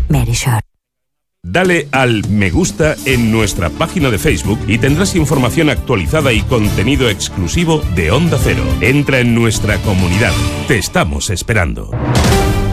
Verisure. Dale al me gusta en nuestra página de Facebook y tendrás información actualizada y contenido exclusivo de Onda Cero. Entra en nuestra comunidad. Te estamos esperando.